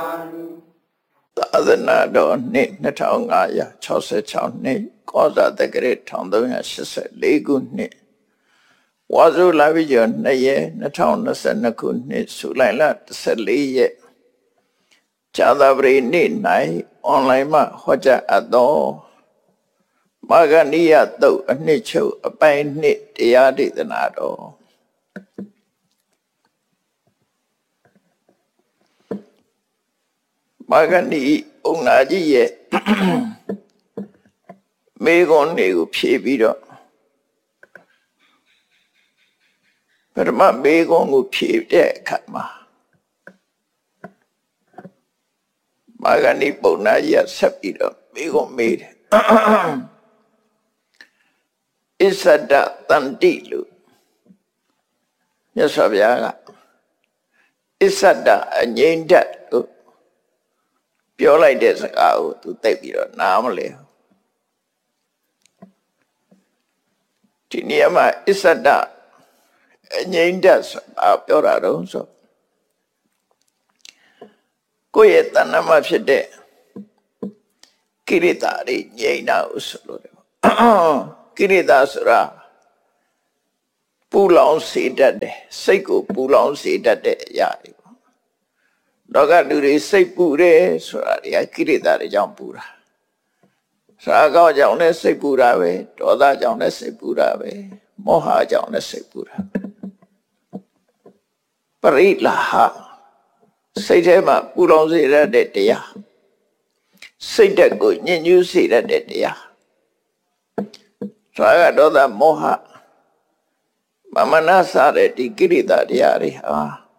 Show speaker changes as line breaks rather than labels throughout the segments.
သာသနာတော်နှစ်2566နှစ်ကောဇာတက္ကရာ1384ခုနှစ်ဝါဆိုလပြည့်ကျော်2ရက်2022ခုနှစ်ဇူလိုင်လ14ရက်ဇာသပတေးနေ့၌အွန်လိုင်းမှာဟောကြားအပ်သောမာဂနိယသုတ်အနှစ်ချုပ်အပိုင်းနှစ်တရားဒေသနာတော်မာဂနိဥက္နာကြီးရဲ့မေခွန်းတွေကိုဖြည့်ပြီးတော့ပထမမေခွန်းကိုဖြည့်တဲ့အခါမှာမာဂနိပုံနာကြီးဆက်ပြီးတော့မေခွန်းမေးတယ်အစ္ဆဒတန္တိလို့မြတ်စွာဘုရားကအစ္ဆဒအငြိမ့်တတ်လို့ပြောလိုက်တဲ့စကားကိုသူသိပြီးတော့နားမလဲဒီနေရာမှာအစ္ဆဒအငြိမ့်တတ်ဆိုတာပြောတာတော့ဆိုကိုယ့်ရဲ့တဏ္ဍမှာဖြစ်တဲ့ကိရိတာတွေငြိမ့်တာကိုဆိုလို့တယ်ကိရိတာဆိုတာပူလောင်စေတတ်တယ်စိတ်ကိုပူလောင်စေတတ်တဲ့အရာတွေလောကလူတွေစိတ်ပူတယ်ဆိုတာတွေကကိရိတာတွေကြောင့်ပူတာရာဂကြောင့်လည်းစိတ်ပူတာပဲဒေါသကြောင့်လည်းစိတ်ပူတာပဲမောဟကြောင့်လည်းစိတ်ပူတာပရိလာဟစိတ်ထဲမှာပူလောင်စေတတ်တဲ့တရားစိတ်ဓာတ်ကိုညှဉ်းညူးစေတတ်တဲ့တရားရာဂဒေါသမောဟမမနာစတဲ့ဒီကိရိတာတရားတွေဟာ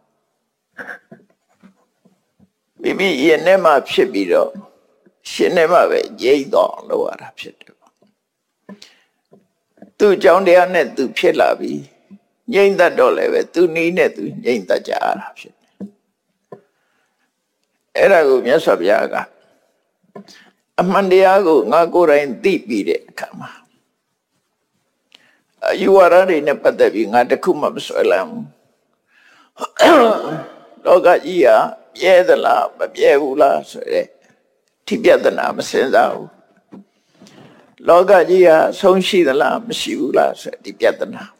မိမိရင်ထဲမှာဖြစ်ပြီးတော့ရှင်ထဲမှာပဲငြိမ့်တော့လို့ရတာဖြစ်တယ်ပေါ့သူ့ကြောင့်တရားနဲ့သူဖြစ်လာပြီးငြိမ့်တတ်တော့လည်းပဲသူနီးနဲ့သူငြိမ့်တတ်ကြရတာဖြစ်တယ်အဲ့ဒါကိုမြတ်စွာဘုရားကအမှန်တရားကိုငါကိုယ်တိုင်သိပြီးတဲ့အခါမှာအယူဝါဒတွေနဲ့ပတ်သက်ပြီးငါတခုမှမဆွဲလမ်းဘူးလောကကြီးဟာပြဲသလားမပြဲဘူးလားဆိုတဲ့ထိပြဿနာမစင်စားဘူးလောကကြီးဟာဆုံးရှိသလားမရှိဘူးလားဆိုတဲ့ဒီပြဿနာ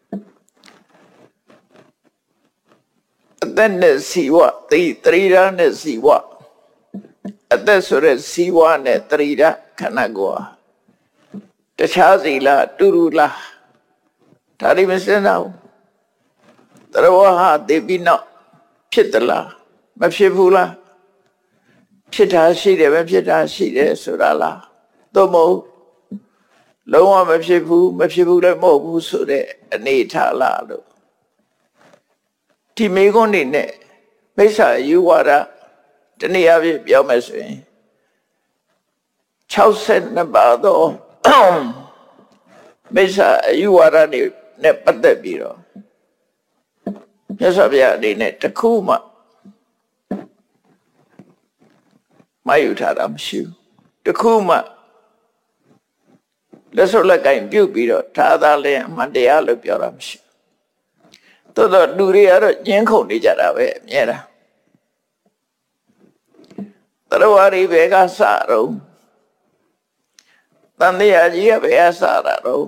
အသက်နဲ့စီဝသတိရနဲ့စီဝအသက်ဆိုတဲ့စီဝနဲ့သတိရခန္ဓာကိုယ်တခြားစီလားတူတူလားဒါတွေမစင်စားဘူးသရဝဟာတေပိနောဖြစ်သလားမဖြစ်ဘူးလားဖြစ်တာရှိတယ်ပဲဖြစ်တာရှိတယ်ဆိုတာလားသို့မဟုတ်လုံးဝမဖြစ်ဘူးလည်းမဟုတ်ဘူးဆိုတဲ့အနေထားလားလို့ဒီမေခွန်းနေနဲ့မိစ္ဆာယူဝါဒတနည်းအားဖြင့်ပြောမယ်ဆိုရင်62ပါးသောမိစ္ဆာယူဝါဒတွေနဲ့ပတ်သက်ပြီးတော့မြတ်စွာဘုရားအနေနဲ့တခုမှမယူထားတာမရှိဘူးတခုမှလက်စွပ်လက်ကင်ပြုတ်ပြီးတော့ဒါသာလဲအမှန်တရားလို့ပြောတာမရှိဘူးသို့တော့လူတွေကတော့ညှင်းခုန်နေကြတာပဲအမြဲတမ်းသရဝရီဘယ်ကစတော့တန်တရားကြီးကဘယ်ကစတာတော့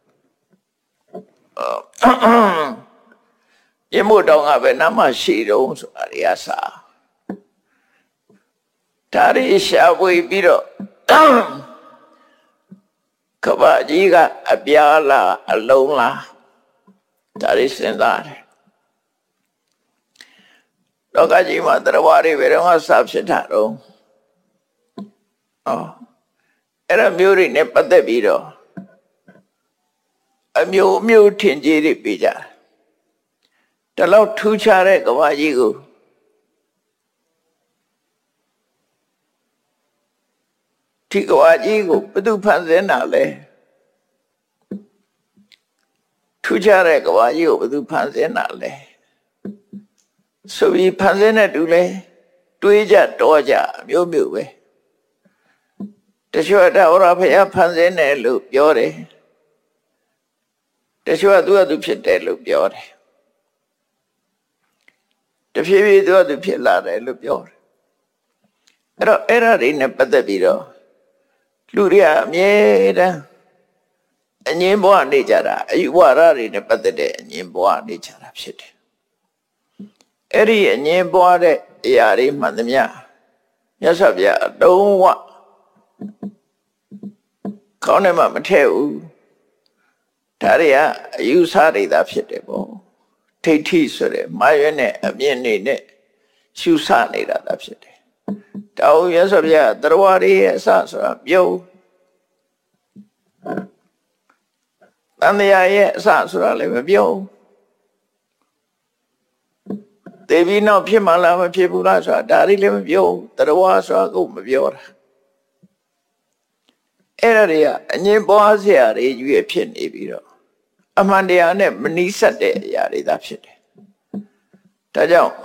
ရမို့တောင်ကပဲနာမရှိတော့ဆိုတာတွေကစာဒါရီရှာဖွေပြီးတော့ကဘာကြီးကအပြားလားအလုံးလားဒါရီစဉ်းစားတယ်လောကကြီးမှာတရားဝါတွေဘယ်တော့မှစဖြစ်တာတော့အဲ့ဒါမျိုးတွေနဲ့ပတ်သက်ပြီးတော့အမျိုးထင်ကြီးတွေပြကြတယ်ဒါလောက်ထူးခြားတဲ့ကဘာကြီးကိုဒီကဘာကြီးကိုဘယ်သူဖန်ဆင်းတာလဲထူးခြားတဲ့ကဘာကြီးကိုဘယ်သူဖန်ဆင်းတာလဲဆိုပြီးဖန်ဆင်းတဲ့သူလဲတွေးကြတော့ကြမျိုးပဲတချို့တာဝရဖယားဖန်ဆင်းတယ်လို့ပြောတယ်တချို့ကသူဖြစ်တယ်လို့ပြောတယ် တဖြည်းဖြည်းသူဖြစ်လာတယ်လို့ပြောတယ်အဲ့ဒါတွေနဲ့ပတ်သက်ပြီးတော့လူတွေကအမြဲတမ်းအငြင်းပွားနေကြတာအယူဝါဒတွေနဲ့ပတ်သက်တဲ့အငြင်းပွားနေကြတာဖြစ်တယ်အဲ့ဒီအငြင်းပွားတဲ့အရာတွေမှန်သမျှမြတ်စွာဘုရားအလုံးဝခေါင်းထဲမှာမထည့်ဘူးဒါတွေကအယူဆတွေသာဖြစ်တယ်ပေါ့ထိဋ္ဌိဆိုတဲ့မာရွက်နဲ့အမြင်နေနဲ့ရှုဆနေတာသာဖြစ်တယ်တောင်ရသော်ဗျာတရားတွေရဲ့အစဆိုတာပြုံးတန်တရားရဲ့အစဆိုတာလည်းမပြုံးတေပြီးနောက်ဖြစ်မှလားမဖြစ်ဘူးလားဆိုတာဒါတွေလည်းမပြုံးတရားဆိုတာကိုမပြောတာအဲ့ဒါတွေကအငြင်းပွားစရာတွေရွေးဖြစ်နေပြီးတော့အမှန်တရားနဲ့မနီးစပ်တဲ့အရာတွေသာဖြစ်တယ်ဒါကြောင့်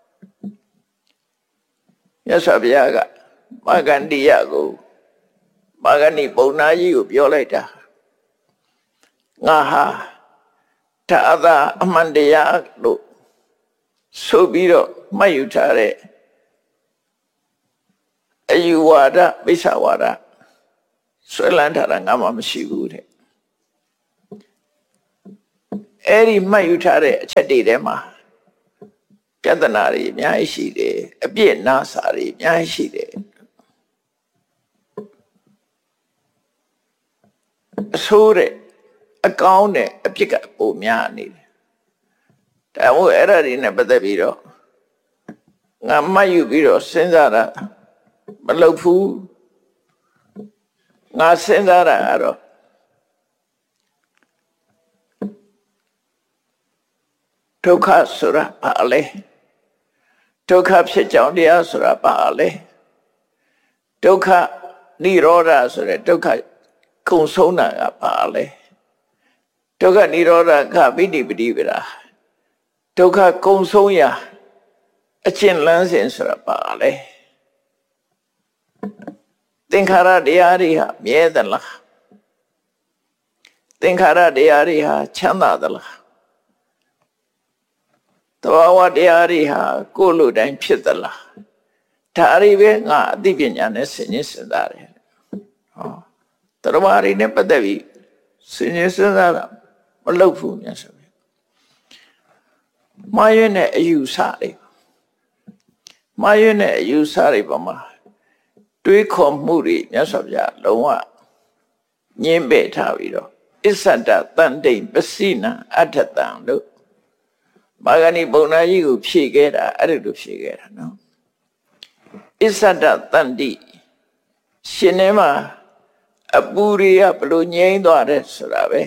မြတ်စွာဘုရားကမာဂန္တိယကိုမာဂဏိပုံနာကြီးကိုပြောလိုက်တာငါဟာဒါအသာအမှန်တရားလို့ဆိုပြီးတော့မှတ်ယူထားတဲ့အယူဝါဒမိစ္ဆာဝါဒဆွဲလန်းထားတာငါမှမရှိဘူးတဲ့အဲ့ဒီမှတ်ယူထားတဲ့အချက်တွေထဲမှာပြဿနာတွေအများကြီးရှိတယ်အပြစ်နာစာတွေအများကြီးရှိတယ်အဆိုးတဲ့အကောင်းတဲ့အပြစ်ကပိုများနေတယ်ဒါမို့အဲ့ဒါတွေနဲ့ပတ်သက်ပြီးတော့ငါမှတ်ယူပြီးတော့စဉ်းစားတာမလုပ်ဘူးငါစဉ်းစားတာကတော့ဒုက္ခဆိုတာဘာလဲဒုက္ခဖြစ်ကြောင်းတရားဆိုတာဘာလဲဒုက္ခនិရောဓဆိုတဲ့ဒုက္ခကုံဆုံးတာကဘာလဲဒုက္ခនិရောဓကပိဋိပတိပဒါဒုက္ခကုံဆုံးရာအကျင့်လန်းစဉ်ဆိုတာဘာလဲသင်္ခါရတရားတွေဟာမြဲသလားသင်္ခါရတရားတွေဟာချမ်းသာသလားသဘာဝတရားတွေဟာကိုယ်လိုတိုင်းဖြစ်သလားဒါတွေပဲငါအသိပညာနဲ့ဆင်ခြင်စဉ်းစားတယ်ဟောတရားတွေနဲ့ပတ်သက်ပြီးဆင်ခြင်စဉ်းစားတာမလုပ်ဘူးမြတ်စွာဘုရားမှားရွံ့တဲ့အယူဆတွေမှားရွံ့တဲ့အယူဆတွေပေါ်မှာတွေးခေါ်မှုတွေမြတ်စွာဘုရားလုံးဝညှင်းပယ်ထားပြီးတော့အစ္ဆဒတန်တိပစိနံအထတံလို့မာဂဏိပုံနာကြီးကိုဖြည့်ခဲ့တာအဲ့ဒါလိုဖြည့်ခဲ့တာနော်အစ္ဆဒတန်တိရှင်ထဲမှာအပူတွေကဘလို့ငြိမ်းသွားတယ်ဆိုတာပဲ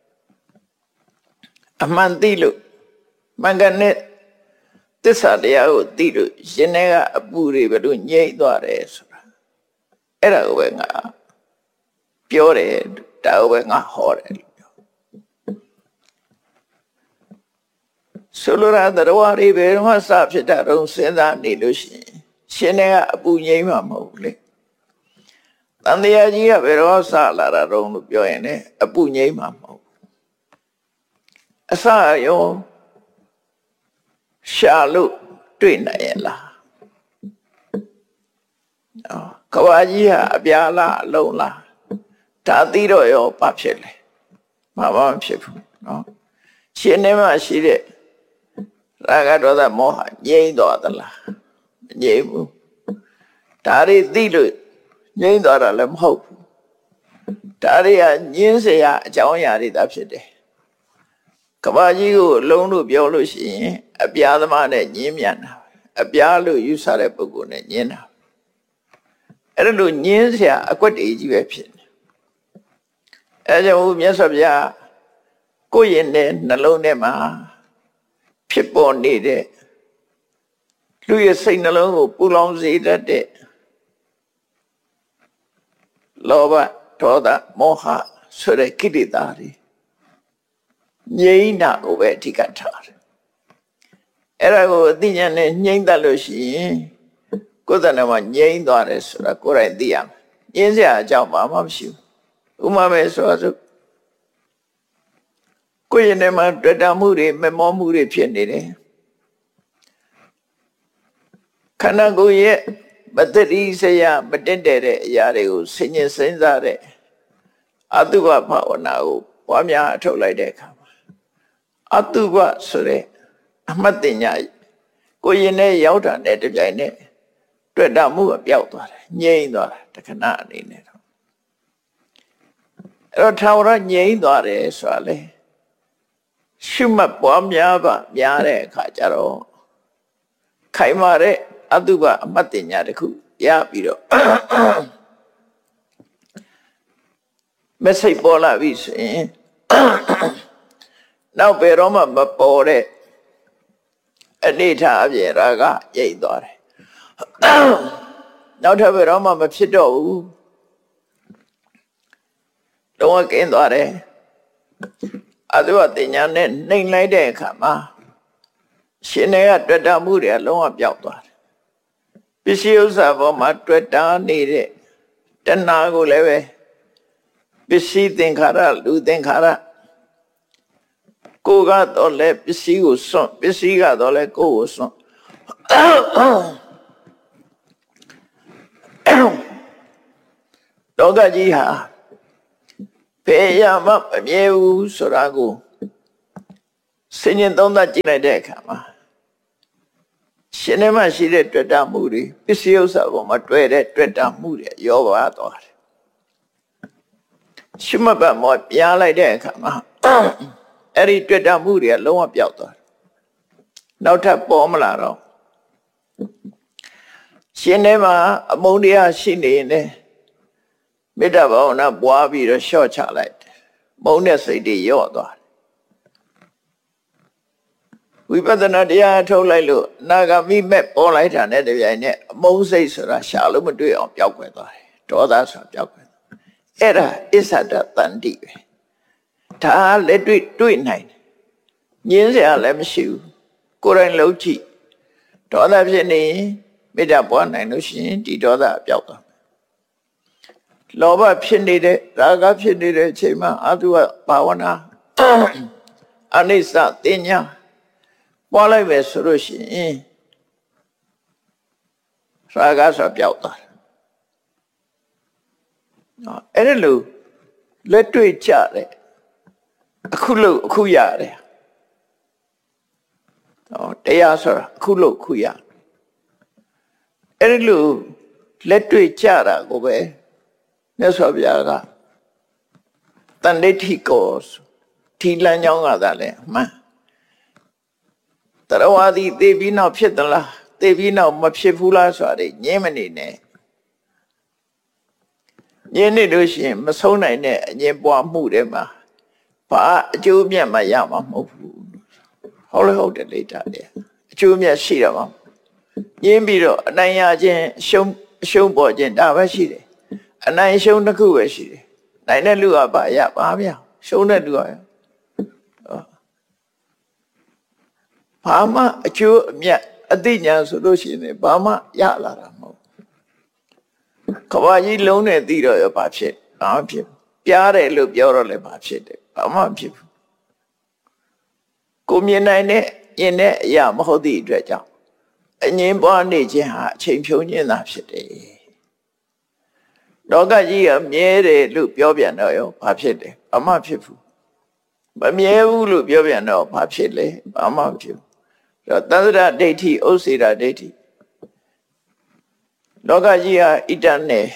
အမှန်သိလို့မင်္ဂနဲ့သစ္စာတရားကိုသိလို့ရှင်ထဲကအပူတွေဘလို့ငြိမ်းသွားတယ်ဆိုတာအဲ့ဒါကိုပဲငါပြောတယ်ဒါကိုပဲငါဟောတယ်လို့ပြောဆိုလိုတာတရားတွေဘယ်တော့စဖြစ်တာတော့စဉ်းစားနေလို့ရှိရင်ရှင်ထဲကအပူငြိမ်းမှာမဟုတ်ဘူးလေတန်တရားကြီးကဘယ်တော့စလာတာတော့လို့ပြောရင်လည်းအပူငြိမ်းမှာမဟုတ်အစရောရှာလို့တွေ့နိုင်ရလားကဘာကြီးဟာအပြာလားအလုံးလားဒါသိတော့ရောဘာဖြစ်လဲမဖြစ်ဘူးနော်ရှင်ထဲမှာရှိတဲ့ရာဂဒေါသမောဟငြိမ်းသွားသလားမငြိမ်းဘူးဒါတွေသိလို့ငြိမ်းသွားတာလည်းမဟုတ်ဘူးဒါတွေကညင်းเสียအကြောင်းအရာတွေသာဖြစ်တယ်ကဘာကြီးကိုအလုံးလို့ပြောလို့ရှိရင်အပြာသမားနဲ့ညင်းမြန်တာအပြာလို့ယူဆတဲ့ပုဂ္ဂိုလ်နဲ့ညင်းတာအဲ့ဒါလို့ညင်းเสียအကွက်တွေကြီးပဲဖြစ်နေအဲကြောင့်မြတ်စွာဘုရားကိုယ့်ရင်နဲ့နှလုံးထဲမှာဖြစ်ပေါ်နေတဲ့လူရဲ့စိတ်နှလုံးကိုပူလောင်စေတတ်တဲ့လောဘဒေါသမောဟဆိုတဲ့ကိလေသာတွေငြိမ်းတာကိုပဲအဓိကထားတယ်အဲ့ဒါကိုအသိဉာဏ်နဲ့ငြိမ်းတတ်လို့ရှိရင်ကိုယ်တဏ္ဍာမှာငြိမ်းသွားတယ်ဆိုတာကိုယ်တိုင်သိရမယ်ငြင်းစရာအကြောင်းဘာမှမရှိဘူးဥမာပဲဆိုတော့ကိုယ့်ရင်ထဲမှာတွေ့တာမှုတွေမမောမှုတွေဖြစ်နေတယ်ခန္ဓာကိုယ်ရဲ့မတတိစရာမတင်တဲ့အရာတွေကိုဆင်ញင်စဉ်းစားတဲ့အတုပဘာဝနာကိုပွားများအထုတ်လိုက်တဲ့အခါမှာအတုပဆိုတဲ့အမှတ်တင်ညာကိုရင်နဲ့ရောက်တာနဲ့တပြိုင်နက်တွေ့တာမှုအပြောက်သွားတယ်ငြိမ့်သွားတာတခဏအနေနဲ့တော့အဲ့တော့ထာဝရငြိမ့်သွားတယ်ဆိုတာလေရှုမှတ်ပွားများပါများတဲ့အခါကျတော့ခိုင်မာတဲ့အတုပအမှတ်တင်ညာတစ်ခုရပြီးတော့မစိတ်ပေါ်လာပြီဆိုရင်နောက်ဘယ်တော့မှမပေါ်တဲ့အနေထားအပြင်ရာဂရိတ်သွားတယ်နောက်ထပ်ဘယ်တော့မှမဖြစ်တော့ဘူးလုံးဝကင်းသွားတယ်အတုပတင်ညာနဲ့နှိမ်လိုက်တဲ့အခါမှာရှင်တွေကတွေ့တာမှုတွေလုံးဝပျောက်သွားတယ်ပစ္စည်းဥစ္စာပေါ်မှာတွေ့တာနေတဲ့တဏှာကိုလည်းပဲပစ္စည်းသင်္ခါရလူသင်္ခါရကိုကတော့လည်းပစ္စည်းကိုစွန့်ပစ္စည်းကတော့လည်းကိုယ်ကိုစွန့်လောကကြီးဟာဘယ်ရမှမမြဲဘူးဆိုတာကိုစဉ်းကျင်သုံးသပ်ကြည့်လိုက်တဲ့အခါမှာရှင်ထဲမှာရှိတဲ့တွေ့တာမှုတွေပစ္စည်းဥစ္စာပေါ်မှာတွေ့တဲ့တွေ့တာမှုတွေရောပါသွားတယ်ရှုမှတ်ပတ်မောပြားလိုက်တဲ့အခါမှာအဲ့ဒီတွေ့တာမှုတွေကလုံးဝပျောက်သွားတယ်နောက်ထပ်ပေါ်မလာတော့ရှင်ထဲမှာအမုန်းတရားရှိနေရင်မေတ္တာဘာဝနာပွားပြီးတော့လျှော့ချလိုက်တယ်မုန်းတဲ့စိတ်တွေလျော့သွားတယ်ဝိပဿနာတရားထုတ်လိုက်လို့နာဂမိမဲ့ပေါ်လိုက်တာနဲ့တပြိုင်နက်အမုန်းစိတ်ဆိုတာရှာလို့မတွေ့အောင်ပျောက်ကွယ်သွားတယ်ဒေါသဆိုတာပျောက်ကွယ်အဲ့ဒါအစ္ဆဒတန္တိပဲဒါလက်တွေ့နိုင်တယ်ညင်းစရာလည်းမရှိဘူးကိုယ်တိုင်လှုပ်ကြည့်ဒေါသဖြစ်နေမေတ္တာပွားနိုင်လို့ရှိရင်ဒီဒေါသအပျောက်သွားမယ်လောဘဖြစ်နေတဲ့ရာဂဖြစ်နေတဲ့အချိန်မှာအတုဘာဝနာအနိစ္စတင်ညာပွားလိုက်ပဲဆိုလို့ရှိရင်ရာဂဆိုပျောက်သွားတယ်နော်အဲ့ဒါလို့လက်တွေ့ကြတယ်အခုလို့အခုရတယ်နော်တရားဆိုတာအခုလို့အခုရအဲ့ဒါလို့လက်တွေ့ကြတာကိုပဲမြတ်စွာဘုရားကတန်ဋိဋ္ဌိကောဒီလမ်းကြောင်းကသာလဲမှန်တရဝါဒီသေပြီးနောက်ဖြစ်သလားသေပြီးနောက်မဖြစ်ဘူးလားဆိုတာညင်းမနေနဲ့ညင်းနေလို့ရှိရင်မဆုံးနိုင်တဲ့အငြင်းပွားမှုတွေမှာဘာအကျိုးမြတ်မှရမှာမဟုတ်ဘူးဟုတ်လေဟုတ်တယ်လေတာလေအကျိုးမြတ်ရှိတာပါညင်းပြီးတော့အနိုင်ရခြင်းရှုံးပေါ်ခြင်းဒါပဲရှိတယ်အနိုင်ရှုံးတစ်ခုပဲရှိတယ်နိုင်တဲ့လူကဘာရပါဗျာရှုံးတဲ့လူကဘာမှအကျိုးအမြတ်အသိဉာဏ်ဆိုလို့ရှိရင်ဘာမှရလာတာမဟုတ်ကဘာကြီးလုံးနဲ့သိတော့ရောဘာဖြစ်ဘာမှဖြစ်ပြားတယ်လို့ပြောတော့လည်းဘာဖြစ်တယ်ဘာမှဖြစ်ဘူးကိုမြင်နိုင်တဲ့မြင်တဲ့အရာမဟုတ်သည့်အတွက်ကြောင့်အငြင်းပွားနေခြင်းဟာအချိန်ဖြုံးခြင်းသာဖြစ်တယ်လောကကြီးကမြဲတယ်လို့ပြောပြန်တော့ရောဘာဖြစ်တယ်ဘာမှဖြစ်ဘူးမမြဲဘူးလို့ပြောပြန်တော့ဘာဖြစ်လဲဘာမှမဖြစ်ဘူးသန္တရဒိဋ္ဌိဥစ္စေရဒိဋ္ဌိလောကကြီးဟာဣတ္တနဲ့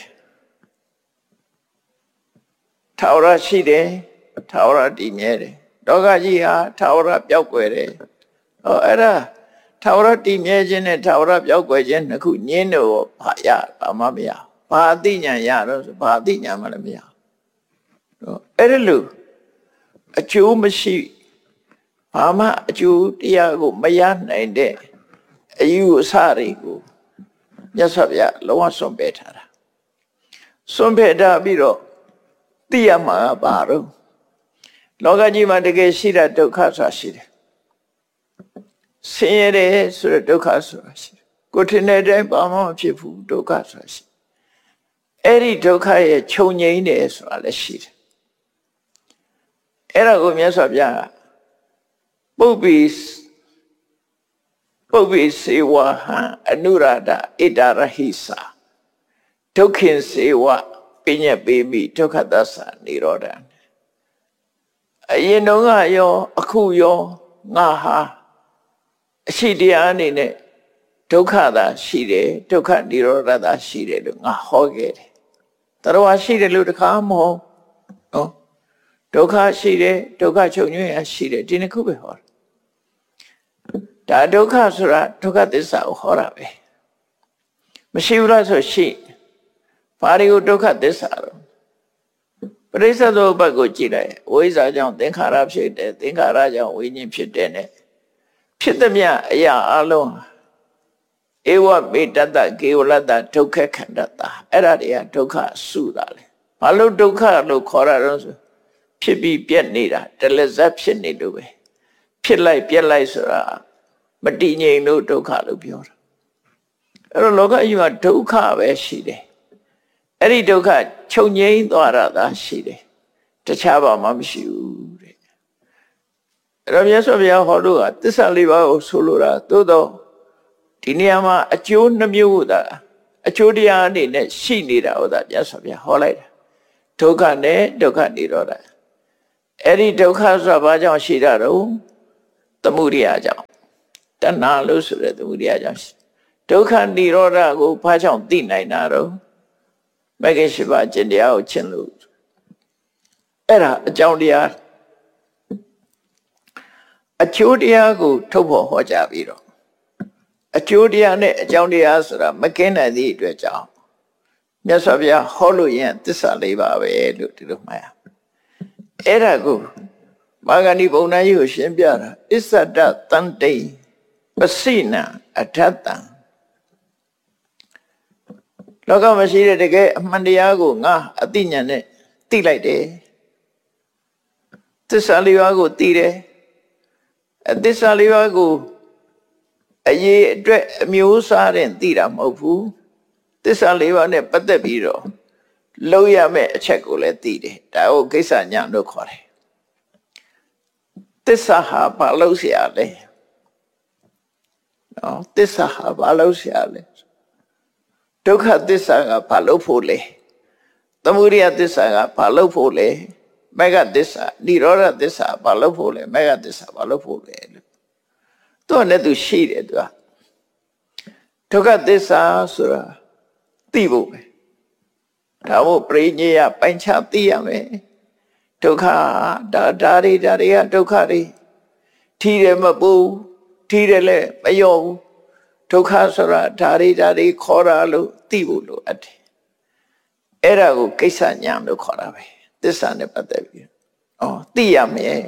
ထာဝရရှိတယ်ထာဝရတည်မြဲတယ်လောကကြီးဟာထာဝရပျောက်ကွယ်တယ်အဲ့ဒါထာဝရတည်မြဲခြင်းနဲ့ထာဝရပျောက်ကွယ်ခြင်းနှစ်ခုညင်းတော့ဘာရဘာမှမရဘာအသိဉာဏ်ရတော့ဘာအသိဉာဏ်မှလည်းမရအဲ့ဒါလို့အကျိုးမရှိဘာမှအကျိုးတရားကိုမရနိုင်တဲ့အယူအဆတွေကိုမြတ်စွာဘုရားလုံးဝစွန့်ပယ်ထားတာစွန့်ပယ်ထားပြီးတော့သိရမှာဘာတော့လောကကြီးမှာတကယ်ရှိတဲ့ဒုက္ခဆိုတာရှိတယ်ဆင်းရဲတယ်ဆိုတဲ့ဒုက္ခဆိုတာရှိတယ်ကိုယ်ထင်တဲ့အတိုင်းဘာမှမဖြစ်ဘူးဒုက္ခဆိုတာရှိအဲ့ဒီဒုက္ခရဲ့ခြုံငိမ့်တယ်ဆိုတာလည်းရှိတယ်အဲ့ဒါကိုမြတ်စွာဘုရားပုပ္ပိပုပ္ပိစေဝဟံအနုရဒဣတရဟိသာဒုက္ခင်စေဝပညတ်ပေမိဒုက္ခသစ္စာនិရောဓံအရင်တုန်းကရောအခုရောငါဟာအရှိတရားအနေနဲ့ဒုက္ခသာရှိတယ်ဒုက္ခនិရောဓသာရှိတယ်လို့ငါဟောခဲ့တယ်တရားရှိတယ်လို့တခါမဟုတ်နော်ဒုက္ခရှိတယ်ဒုက္ခချုပ်ငြိမ်းရရှိတယ်ဒီနှစ်ခုပဲဟောဒါဒုက္ခဆိုတာဒုက္ခသစ္စာကိုဟောတာပဲမရှိဘူးလားဆိုရှိဘာတွေကိုဒုက္ခသစ္စာတော့ပရိစ္ဆေသောဘက်ကိုကြည့်လိုက်ဝိဇ္ဇာကြောင့်သင်္ခါရဖြစ်တယ်သင်္ခါရကြောင့်ဝိညာဉ်ဖြစ်တယ်နဲ့ဖြစ်သမျှအရာအလုံးဧဝမေတ္တကေဝလတ္တဒုက္ခခန္ဓတအဲ့ဒါတွေကဒုက္ခစုတာလေဘာလို့ဒုက္ခလို့ခေါ်ရတော့ဆိုဖြစ်ပြီးပြက်နေတာတလက်ဇက်ဖြစ်နေလို့ပဲဖြစ်လိုက်ပြက်လိုက်ဆိုတာမတည်ငြိမ်လို့ဒုက္ခလို့ပြောတာအဲ့တော့လောကကြီးမှာဒုက္ခပဲရှိတယ်အဲ့ဒီဒုက္ခချုပ်ငြိမ်းသွားတာသာရှိတယ်တခြားဘာမှမရှိဘူးတဲ့အဲ့တော့မြတ်စွာဘုရားဟောလို့ကသစ္စာလေးပါးကိုဆိုလိုတာသို့တော့ဒီနေရာမှာအကျိုးနှမျိုးသာအကျိုးတရားအနေနဲ့ရှိနေတာဟုတ်တာမြတ်စွာဘုရားဟောလိုက်တာဒုက္ခနဲ့ဒုက္ခនិရောဓအဲ့ဒီဒုက္ခဆိုတာဘာကြောင့်ရှိတာတော့သမုဒိယကြောင့်တဏှာလို့ဆိုတဲ့သမုဒိယကြောင့်ဒုက္ခនិရောဓကိုဘာကြောင့်သိနိုင်တာတော့မဂ္ဂင်၈ပါးကျင့်တရားကိုကျင့်လို့အဲ့ဒါအကြောင်းတရားအကျိုးတရားကိုထုတ်ဖော်ဟောကြားပြီးတော့အကျိုးတရားနဲ့အကြောင်းတရားဆိုတာမကင်းနိုင်သည့်အတွက်ကြောင့်မြတ်စွာဘုရားဟောလို့ရင်သစ္စာလေးပါပဲလို့ဒီလိုမှတ်ရအဲ့ဒါကိုမာဂဏိပုံနာကြီးကိုရှင်းပြတာအစ္ဆဒတန်တိပစိနံအထတံလောကမရှိတဲ့တကယ်အမှန်တရားကိုငါအသိဉာဏ်နဲ့သိလိုက်တယ်သစ္စာလေးပါးကိုသိတယ်အသစ္စာလေးပါးကိုအရေးအတွက်အမျိုးအစားတဲ့သိတာမဟုတ်ဘူးသစ္စာလေးပါးနဲ့ပတ်သက်ပြီးတော့လုံးရမယ့်အချက်ကိုလည်းသိတယ်ဒါကိုကိစ္စညာလို့ခေါ်တယ်သစ္စာဟာဘာလို့เสียလဲနော်သစ္စာဟာဘာလို့เสียလဲဒုက္ခသစ္စာကဘာလို့ဖို့လဲသမုဒယသစ္စာကဘာလို့ဖို့လဲမဂ္ဂသစ္စာនិရောဓသစ္စာဘာလို့ဖို့လဲမဂ္ဂသစ္စာဘာလို့ဖို့လဲလို့သူကလည်းသူရှိတယ်သူကဒုက္ခသစ္စာဆိုတာသိဖို့ပဲဒါမို့ပရိညေယပိုင်းခြားသိရမယ်ဒုက္ခဒါတွေကဒုက္ခတွေထီးတယ်မပူထီးတယ်လည်းမလျော့ဘူးဒုက္ခဆိုတာဒါတွေခေါ်တာလို့သိဖို့လိုအပ်တယ်အဲ့ဒါကိုကိစ္စညာလို့ခေါ်တာပဲသစ္စာနဲ့ပတ်သက်ပြီးသိရမယ်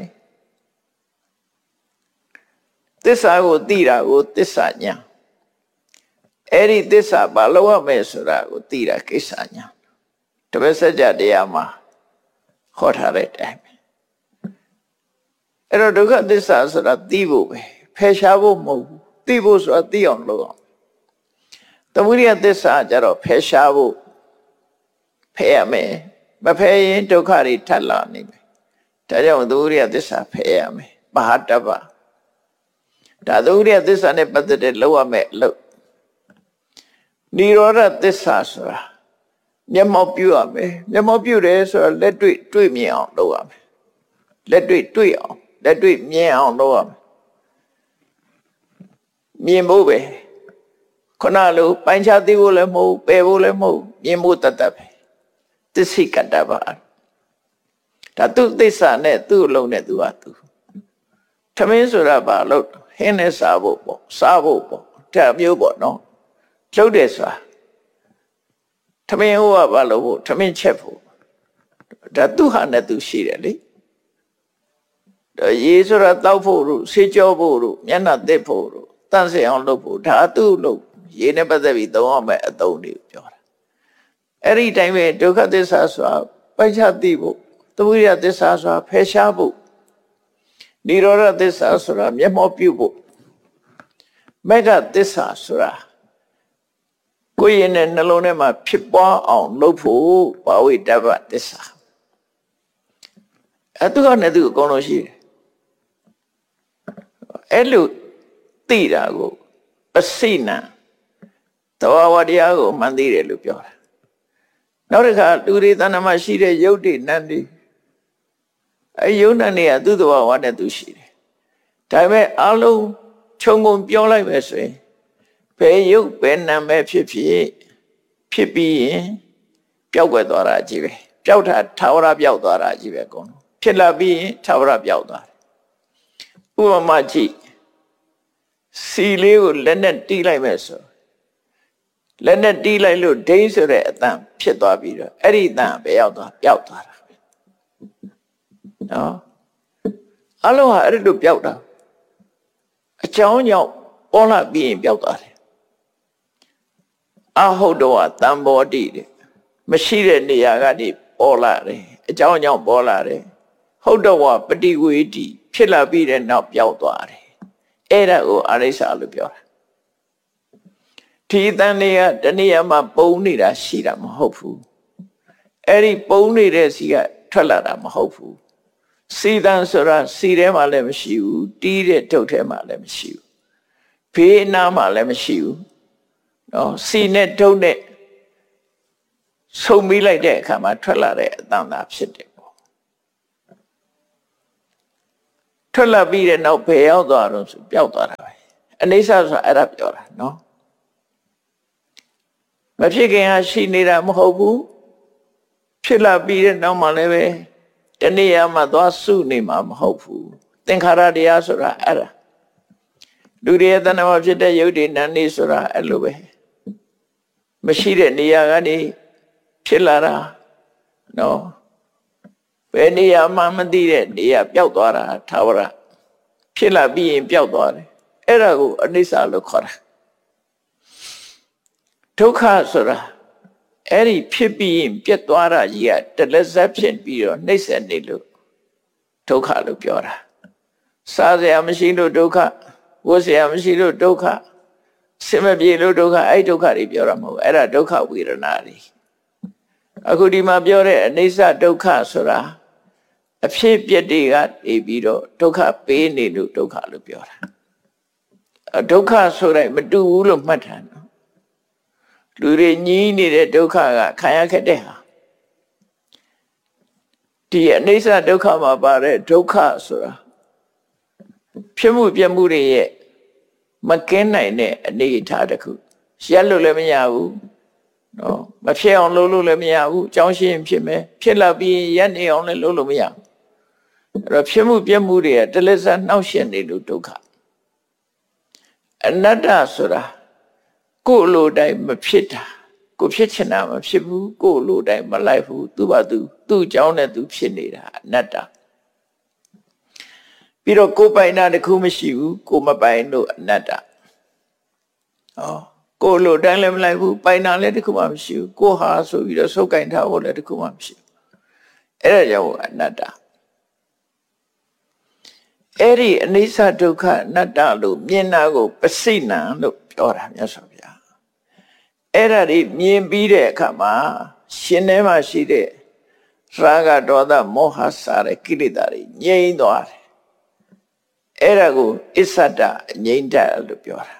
သစ္စာကိုသိတာကိုသစ္စာညာအဲ့ဒီသစ္စာဘာလို့ရမယ်ဆိုတာကိုသိတာကိစ္စညာတပည့်စကြတရားမှာဟောထားတဲ့အတိုင်းပဲအဲ့တော့ဒုက္ခသစ္စာဆိုတာသိဖို့ပဲဖယ်ရှားဖို့မဟုတ်ဘူးသိဖို့ဆိုတာသိအောင်လုပ်အောင်သမုဒိယသစ္စာကြတော့ဖယ်ရှားဖို့ဖယ်ရမယ်မဖယ်ရင်ဒုက္ခတွေထပ်လာနေမယ်ဒါကြောင့်သမုဒိယသစ္စာဖယ်ရမယ်မဟာတပ္ပဒါသမုဒိယသစ္စာနဲ့ပတ်သက်တဲ့လောက်ရမယ်လို့និရောဓသစ္စာဆိုတာမျက်မှောက်ပြုရမယ်မျက်မှောက်ပြုတယ်ဆိုတာလက်တွေ့မြင်အောင်လုပ်ရမယ်လက်တွေ့အောင်လက်တွေ့မြင်အောင်လုပ်ရမယ်မြင်ဖို့ပဲခုနလိုပိုင်းခြားသိဖို့လည်းမဟုတ်ပယ်ဖို့လည်းမဟုတ်မြင်ဖို့တတ်ပဲသစ္စိကတ္တပါဒါသူသစ္စာနဲ့သူ့အလုံးနဲ့သူကသူထမင်းဆိုတာဘာလို့ဟင်းနဲ့စားဖို့ပေါ့စားဖို့ပေါ့ဒါမျိုးပေါ့နော်လှုပ်တယ်ဆိုတာထမင်းဟိုကဘာလို့ဖို့ထမင်းချက်ဖို့ဒါသူဟာနဲ့သူရှိတယ်လေဒါရေဆိုတာတောက်ဖို့လို့ဆေးကြောဖို့လို့မျက်နှာသစ်ဖို့လို့တန့်စင်အောင်လုပ်ဖို့ဒါသူ့လို့ရေနဲ့ပတ်သက်ပြီးသုံးအောင်မဲ့အသုံးတွေကိုပြောတာအဲ့ဒီတိုင်းပဲဒုက္ခသစ္စာဆိုတာပိုက်ချသိဖို့သမုဒယသစ္စာဆိုတာဖယ်ရှားဖို့និရောဓသစ္စာဆိုတာမျက်မှောက်ပြုဖို့မဂ္ဂသစ္စာဆိုတာကိုယ်ရဲ့နှလုံးထဲမှာဖြစ်ပွားအောင်လုပ်ဖို့ဘာဝိတ္တပသစ္စာအဲ့သူကနဲ့သူအကုန်လုံးရှိတယ်အဲ့လိုသိတာကိုစိနံသဘာဝတရားကိုမှန်သိတယ်လို့ပြောတာနောက်တစ်ခါလူတွေတဏ္ဍာမရှိတဲ့ယုတ်တိနတ်တွေအဲယုတ်နတ်တွေကသူ့သဘာဝနဲ့သူရှိတယ်ဒါပေမဲ့အလုံးခြုံငုံပြောလိုက်ပဲဆိုရင်ဘယ်ယုတ်ဘယ်နံပဲဖြစ်ပြီးရင်ပျောက်ွယ်သွားတာကြီးပဲပျောက်တာထာဝရပျောက်သွားတာကြီးပဲအကုန်လုံးဖြစ်လာပြီးရင်ထာဝရပျောက်သွားတယ်ဥပမာကြည့်စီလေးကိုလက်နဲ့တီးလိုက်မယ်ဆိုလက်နဲ့တီးလိုက်လို့ဒိန်းဆိုတဲ့အတန်ဖြစ်သွားပြီးတော့အဲ့ဒီအတန်ပဲရောက်သွားပျောက်သွားတာနော်အလုံးဟာအဲ့လိုပျောက်တာအကြောင်းကြောင့်ပေါ်လာပြီးရင်ပျောက်သွားတယ်အဟုတ်တော့တံဘောတိတဲ့မရှိတဲ့နေရာကနေပေါ်လာတယ်အကြောင်းကြောင့်ပေါ်လာတယ်ဟုတ်တော့ပฏิဝေတိဖြစ်လာပြီးတဲ့နောက်ပျောက်သွားတယ်အဲ့ဒါကိုအရိစ္ဆာလို့ပြောတာဒီတန်တွေကတဏှာမှာပုံနေတာရှိတာမဟုတ်ဘူးအဲ့ဒီပုံနေတဲ့စီကထွက်လာတာမဟုတ်ဘူးစီတန်ဆိုတာစီထဲမှာလည်းမရှိဘူးတီးတဲ့ထုတ်ထဲမှာလည်းမရှိဘူးဘေးနားမှာလည်းမရှိဘူးနော်စီနဲ့ထုတ်နဲ့ဆုံမိလိုက်တဲ့အခါမှာထွက်လာတဲ့အတန်သာဖြစ်တယ်ပေါ့ထွက်လာပြီးတဲ့နောက်ဘယ်ရောက်သွားတော့ဆိုပျောက်သွားတာပဲအနိစ္စဆိုတာအဲ့ဒါပြောတာနော်မဖြစ်ခင်ဟာရှိနေတာမဟုတ်ဘူးဖြစ်လာပြီးတဲ့နောက်မှလည်းပဲတဏှာမှာသွားစုနေမှာမဟုတ်ဘူးသင်္ခါရတရားဆိုတာအဲ့ဒါလူတွေရဲ့တဏှာမှာဖြစ်တဲ့ယုတ်တိနံနေဆိုတာအဲ့လိုပဲမရှိတဲ့နေရာကနေဖြစ်လာတာနော်ဘယ်နေရာမှမသိတဲ့နေရာပျောက်သွားတာထာဝရဖြစ်လာပြီးရင်ပျောက်သွားတယ်အဲ့ဒါကိုအနိစ္စလို့ခေါ်တာဒုက္ခဆိုတာအဲ့ဒီဖြစ်ပြီးရင်ပြတ်သွားတာကြီးကတလက်ဆက်ဖြစ်ပြီးတော့နှိမ့်ဆက်နေလို့ဒုက္ခလို့ပြောတာစားစရာမရှိလို့ဒုက္ခဝတ်စရာမရှိလို့ဒုက္ခစင်မပြေလို့ဒုက္ခအဲ့ဒုက္ခတွေပြောတာမဟုတ်ဘူးအဲ့ဒါဒုက္ခဝေဒနာတွေအခုဒီမှာပြောတဲ့အနိစ္စဒုက္ခဆိုတာအဖြစ်ပြက်တွေကနေပြီးတော့ဒုက္ခပေးနေလို့ဒုက္ခလို့ပြောတာဒုက္ခဆိုတိုင်းမတူဘူးလို့မှတ်ထားနော်လူတွေညီးနေတဲ့ဒုက္ခကခံရခဲ့တဲ့ဟာဒီအနိစ္စဒုက္ခမှာပါတဲ့ဒုက္ခဆိုတာဖြစ်မှုပြမှုတွေရဲ့မကင်းနိုင်တဲ့အနေအထားတစ်ခုရက်လို့လည်းမရဘူးနော်မဖြစ်အောင်လုပ်လို့လည်းမရဘူးအကြောင်းရှိရင်ဖြစ်မယ်ဖြစ်လာပြီးရက်နေအောင်လည်းလုပ်လို့မရဘူးအဲ့တော့ဖြစ်မှုပြမှုတွေကတလက်စားနှောက်ယှက်နေလို့ဒုက္ခအနတ္တဆိုတာကိုယ်လိုတိုင်းမဖြစ်တာကိုဖြစ်ချင်တာမဖြစ်ဘူးကိုယ်လိုတိုင်းမလိုက်ဘူးသူ့ဘာသူ့အကြောင်းနဲ့သူဖြစ်နေတာအနတ္တပြီးတော့ကိုယ်ပိုင်တာတခုမရှိဘူးကိုယ်မပိုင်လို့အနတ္တကိုယ်လိုတိုင်းလည်းမလိုက်ဘူးပိုင်တာလည်းတခုမှမရှိဘူးကိုယ်ဟာဆိုပြီးတော့စုပ်ကင်ထားဖို့လည်းတခုမှမရှိဘူးအဲ့ဒါကြောင့်အနတ္တအဲ့ဒီအနိစ္စဒုက္ခအနတ္တလို့မြင်တာကိုပစိနံလို့ပြောတာမြတ်စွာဘုရားအဲ့ဒါတွေမြင်ပြီးတဲ့အခါမှာရှင်ထဲမှာရှိတဲ့ရာဂဒေါသမောဟစတဲ့ကိလေသာတွေငြိမ်းသွားတယ်အဲ့ဒါကိုအစ္ဆဒငြိမ်းတတ်လို့ပြောတာ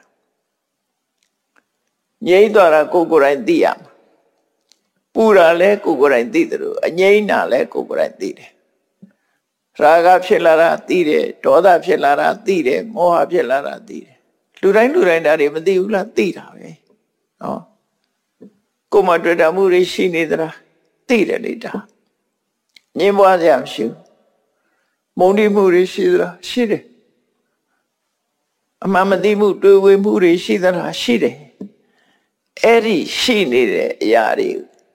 ငြိမ်းသွားတာကိုယ်ကိုယ်တိုင်သိရမှာပူတာလဲကိုယ်ကိုယ်တိုင်သိတယ်လို့အငြိမ်းတာလဲကိုယ်ကိုယ်တိုင်သိတယ်ရာဂဖြစ်လာတာသိတယ်ဒေါသဖြစ်လာတာသိတယ်မောဟဖြစ်လာတာသိတယ်လူတိုင်းဒါတွေမသိဘူးလားသိတာပဲနော်ကိုယ်မှတွေ့တာမှုတွေရှိနေသလားသိတယ်လေဒါငြင်းပွားစရာမရှိဘူးမုန်းတိမှုတွေရှိသလားရှိတယ်အမှန်မသိမှုတွေ့ဝေမှုတွေရှိသလားရှိတယ်အဲ့ဒီရှိနေတဲ့အရာတွေ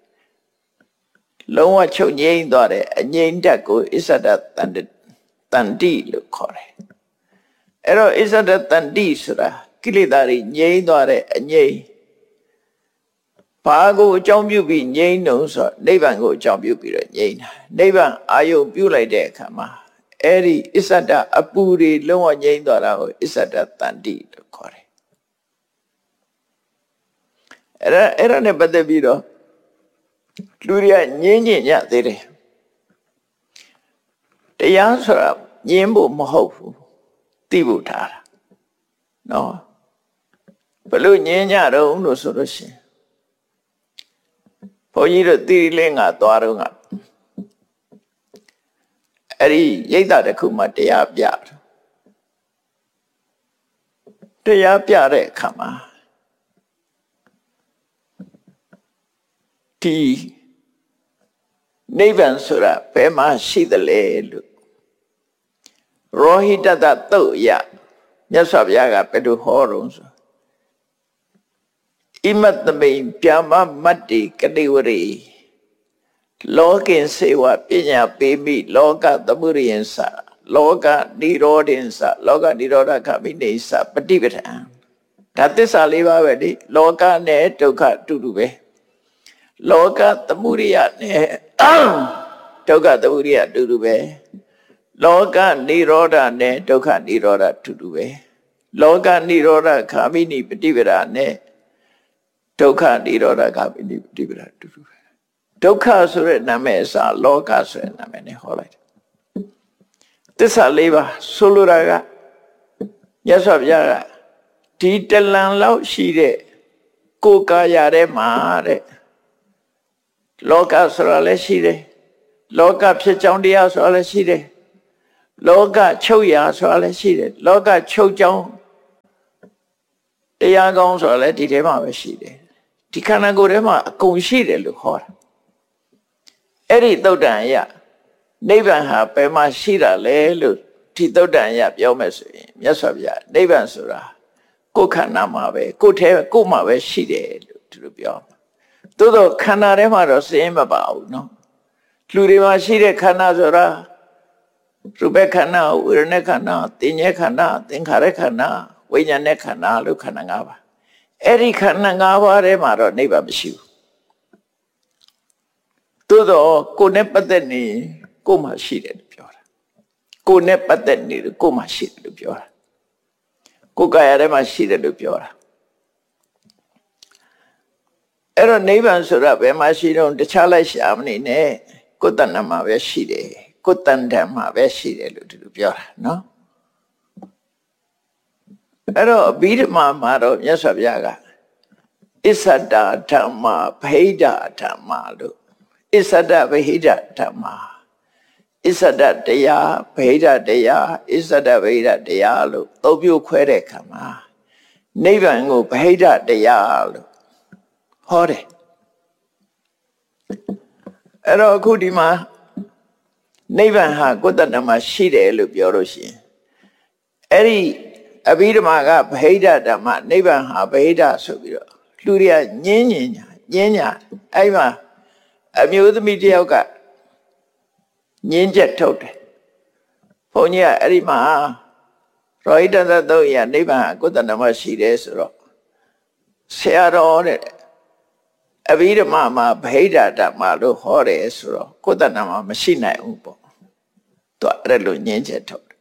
လုံးဝချုပ်ငြိမ်းသွားတဲ့အငြိမ်းတက်ကိုအစ္ဆဒတန်တိလို့ခေါ်တယ်အဲ့တော့အစ္ဆဒတန်တိဆိုတာကိလေသာတွေငြိမ်းသွားတဲ့အငြိမ်းဘာကိုအကြောင်းပြုပြီးငြိမ်းတော့ဆိုနိဗ္ဗာန်ကိုအကြောင်းပြုပြီးတော့ငြိမ်းတာနိဗ္ဗာန်အာယုပြုလိုက်တဲ့အခါမှာအဲ့ဒီအစ္ဆဒအပူတွေလုံးဝငြိမ်းသွားတာကိုအစ္ဆဒတန်တိလို့ခေါ်တယ်အဲ့ဒါနဲ့ပတ်သက်ပြီးတော့လူတွေကငြင်းညင်ရသေးတယ်တရားဆိုတာငြင်းဖို့မဟုတ်ဘူးသိဖို့ထားတာနော်ဘလို့ငြင်းကြတော့လို့ဆိုလို့ရှိရင်ဘုန်းကြီးတို့သီရိလင်္ကာသွားတော့ကအဲ့ဒီရိတ်တာတစ်ခုမှတရားပြတဲ့အခါမှာဒီနိဗ္ဗာန်ဆိုတာဘယ်မှာရှိသလဲလို့ရောဟိတတသုတ်ရမြတ်စွာဘုရားကဘယ်လိုဟောတော့ဆိုဣမတ္တမိန်ပြမမတ္တိကတိဝရေလောကင်စေဝပညာပေမိလောကသမုရိယံသလောကနိရောဓင်္စလောကနိရောဓခမိနေသပฏิပဒံဒါသစ္စာလေးပါးပဲလေလောကနဲ့ဒုက္ခအတူတူပဲလောကသမုဒိယနဲ့ဒုက္ခသမုဒိယအတူတူပဲလောကနိရောဓနဲ့ဒုက္ခနိရောဓအတူတူပဲလောကနိရောဓခမိနိပฏิပဒနဲ့ဒုက္ခနိရောဓခမိနိပฏิပဒအတူတူပဲဒုက္ခဆိုတဲ့နာမည်အစားလောကဆိုတဲ့နာမည်နဲ့ဟောလိုက်တယ်သစ္စာလေးပါးဆိုလိုတာကမြတ်စွာဘုရားကဒီတလန်လောက်ရှိတဲ့ကိုယ်ကာယထဲမှာတဲ့လောကဆိုတာလည်းရှိတယ်လောကဖြစ်ကြောင်းတရားဆိုတာလည်းရှိတယ်လောကချုပ်ရာဆိုတာလည်းရှိတယ်လောကချုပ်ကြောင်းတရားကောင်းဆိုတာလည်းဒီထဲမှာပဲရှိတယ်ဒီခန္ဓာကိုယ်ထဲမှာအကုန်ရှိတယ်လို့ခေါ်တာအဲ့ဒီသုတ်တန်ရနိဗ္ဗာန်ဟာဘယ်မှာရှိတာလဲလို့ဒီသုတ်တန်ရပြောမယ်ဆိုရင်မြတ်စွာဘုရားနိဗ္ဗာန်ဆိုတာကိုယ်ခန္ဓာမှာပဲကိုယ်ထဲကိုယ်မှာပဲရှိတယ်လို့သူတို့ပြောသို့တော့ခန္ဓာထဲမှာတော့စင်းမပါဘူးနော်လူတွေမှာရှိတဲ့ခန္ဓာဆိုတာရူပခန္ဓာဝေဒနာခန္ဓာသင်္ညေခန္ဓာသင်္ခါရခန္ဓာဝိညာဉ်နဲ့ခန္ဓာလို့ခန္ဓာ၅ပါးအဲ့ဒီခန္ဓာ၅ပါးထဲမှာတော့နိဗ္ဗာန်မရှိဘူးသို့တော့ကိုယ်နဲ့ပတ်သက်နေကိုယ်မှာရှိတယ်လို့ပြောတာကိုယ်နဲ့ပတ်သက်နေတယ်ကိုယ်မှာရှိတယ်လို့ပြောတာကိုယ်ကာယထဲမှာရှိတယ်လို့ပြောတာအဲ့တော့နိဗ္ဗာန်ဆိုတာဘယ်မှာရှိတော့တခြားလိုက်ရှာမနေနဲ့ကိုယ်တဏ္ဍာမှာပဲရှိတယ်ကိုယ်တဏ္ဍာမှာပဲရှိတယ်လို့ဒီလိုပြောတာနော်အဲ့တော့အဘိဓမ္မာမှာတော့မြတ်စွာဘုရားကအစ္ဆဒဓမ္မဗဟိဒဓမ္မလို့အစ္ဆဒဗဟိဒဓမ္မအစ္ဆဒတရားဗဟိဒတရားအစ္ဆဒဗဟိဒတရားလို့သုံးမျိုးခွဲတဲ့အခါမှာနိဗ္ဗာန်ကိုဗဟိဒတရားလို့ဟောတယ်အဲ့တော့အခုဒီမှာနိဗ္ဗာန်ဟာကိုယ်တဏ္ဍာမှာရှိတယ်လို့ပြောလို့ရှိရင်အဲ့ဒီအဘိဓမ္မာကဗဟိဒဓမ္မနိဗ္ဗာန်ဟာဗဟိဒဆိုပြီးတော့လူတွေကညင်းညာအဲ့မှာအမျိုးသမီးတယောက်ကညင်းချက်ထုတ်တယ်ဘုန်းကြီးကအဲ့ဒီမှာရောဟိတသသုတ်ရနိဗ္ဗာန်ကိုယ်တဏ္ဍာမှာရှိတယ်ဆိုတော့ဆရာတော်တဲ့အဘိဓမ္မာမှာဗဟိဒဓမ္မလို့ဟောတယ်ဆိုတော့ကိုယ်တဏ္ဍာမှာမရှိနိုင်ဘူးပေါ့သူအဲ့လိုညင်းချက်ထုတ်တယ်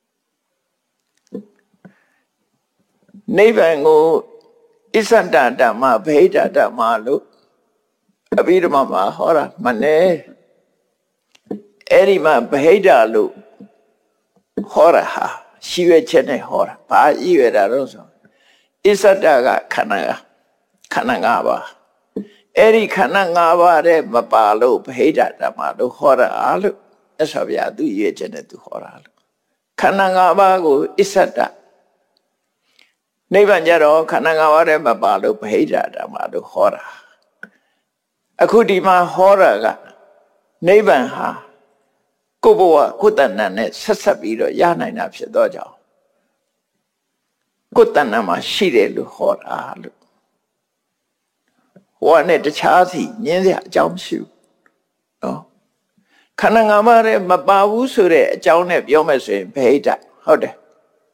နိဗ္ဗာန်ကိုအစ္ဆဒဓမ္မဗဟိဒဓမ္မလို့အဘိဓမ္မာမှာဟောတာမှန်တယ်အဲ့ဒီမှာဗဟိဒလို့ဟောတာဟာရှိရွယ်ချက်နဲ့ဟောတာဘာရည်ရွယ်တာတော့ဆိုအစ္ဆဒကခန္ဓာ၅ပါးအဲ့ဒီခန္ဓာ၅ပါးတဲ့မပါလို့ဗဟိဒဓမ္မလို့ဟောတာလို့မြတ်စွာဘုရားသူရည်ရွယ်ချက်နဲ့သူဟောတာလို့ခန္ဓာ၅ပါးကိုအစ္ဆဒနိဗ္ဗာန်ကြတော့ခန္ဓာ၅ပါးတဲ့မပါလို့ဗဟိဒဓမ္မလို့ဟောတာအခုဒီမှာဟောတာကနိဗ္ဗာန်ဟာကိုယ်ဘဝကိုယ်တဏ္ဍာနဲ့ဆက်ဆက်ပြီးတော့ရနိုင်တာဖြစ်တော့ကြောင်းကိုယ်တဏ္ဍာမှာရှိတယ်လို့ဟောတာလို့ဟောနဲ့တခြားစီညင်းစရာအကြောင်းမရှိဘူးနော်ခန္ဓာ၅ပါးရဲ့မပါဘူးဆိုတဲ့အကြောင်းနဲ့ပြောမယ်ဆိုရင်ဗဟိတဟုတ်တယ်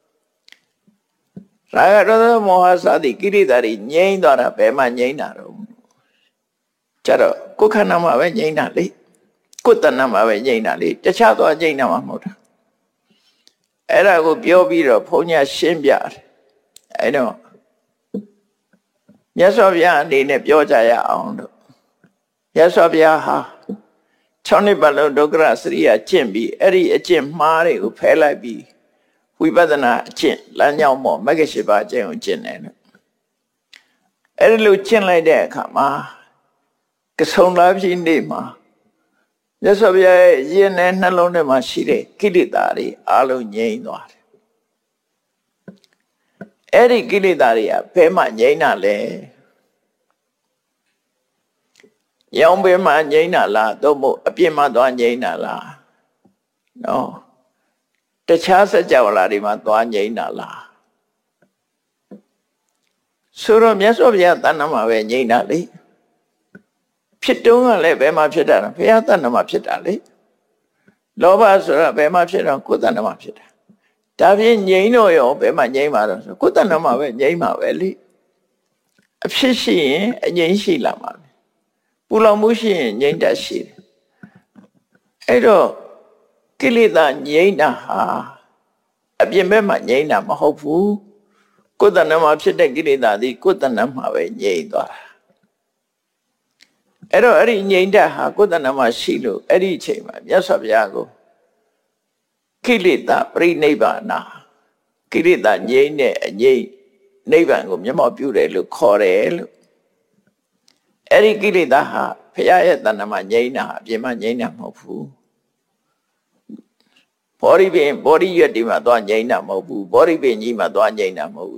ရာဂဒေါသမောဟစသည်ကိရိတာတွေငြိမ်းသွားတာဘယ်မှငြိမ်းတာတော့ကြတော့ကိုယ်ခန္ဓာမှာပဲငြိမ်းတာလေကိုယ်တဏ္ဍာမှာပဲငြိမ်းတာလေတခြားသွားငြိမ်းတာမှမဟုတ်တာအဲ့ဒါကိုပြောပြီးတော့ဘုန်းကြီးရှင်းပြတယ်အဲ့တော့မြတ်စွာဘုရားအနေနဲ့ပြောကြရအောင်လို့မြတ်စွာဘုရားဟာ6နှစ်ပတ်လုံးဒုက္ခရစရိယာကျင့်ပြီးအဲ့ဒီအကျင့်မှားတွေကိုဖယ်လိုက်ပြီးဝိပဿနာအကျင့်လမ်းကြောင်းပေါ်မဂ္ဂင်၈ပါးအကျင့်ကိုကျင့်တယ်လို့အဲ့ဒီလိုကျင့်လိုက်တဲ့အခါမှာကဆုံလာဖြစ်နေမှာမြတ်စွာဘုရားရဲ့ရင်နဲ့နှလုံးထဲမှာရှိတဲ့ကိလေသာတွေအလုံးငြိမ်းသွားတယ်အဲ့ဒီကိလေသာတွေကဘယ်မှငြိမ်းတာလဲရောင်ဘယ်မှာငြိမ်းတာလားသို့မဟုတ်အပြင်မှာသွားငြိမ်းတာလားနော်တခြားစัจ java လာတွေမှာသွားငြိမ်းတာလားဆိုတော့မြတ်စွာဘုရားတဏ္ဍာမှာပဲငြိမ်းတာလေဖြစ်တုံးကလည်းဘယ်မှာဖြစ်တာလဲဘုရားတဏ္ဍာမှာဖြစ်တာလေလောဘဆိုတာဘယ်မှာဖြစ်တော့ကိုယ်တဏ္ဍာမှာဖြစ်တာဒါဖြင့်ငြိမ်းတော့ရောဘယ်မှာငြိမ်းမှာတော့ကိုယ်တဏ္ဍာမှာပဲငြိမ်းမှာပဲလေအဖြစ်ရှိရင်အငြိမ်းရှိလာမှာပဲပူလောင်မှုရှိရင်ငြိမ်းတတ်ရှိတယ်အဲ့တော့ကိလေသာငြိမ်းတာဟာအပြင်ဘက်မှာငြိမ်းတာမဟုတ်ဘူးကိုယ်တဏ္ဍာမှာဖြစ်တဲ့ကိလေသာသည်ကိုယ်တဏ္ဍာမှာပဲငြိမ်းသွားတာအဲ့တော့အဲ့ဒီငြိမ်းတတ်ဟာကိုယ်တဏ္ဍာမှာရှိလို့အဲ့ဒီအချိန်မှာမြတ်စွာဘုရားကိုကိလေသာပရိနိဗ္ဗာန်ကိလေသာငြိမ်းတဲ့အငြိမ်းနိဗ္ဗာန်ကိုမျက်မှောက်ပြုတယ်လို့ခေါ်တယ်လို့အဲ့ဒီကိလေသာဟာဘုရားရဲ့တဏ္ဍာမှာငြိမ်းတာအပြင်မှာငြိမ်းတာမဟုတ်ဘူးဘောဓိပင်ဘောဓိရွက်ဒီမှာသွားငြိမ်းတာမဟုတ်ဘူးဘောဓိပင်ကြီးမှာသွားငြိမ်းတာမဟုတ်ဘူး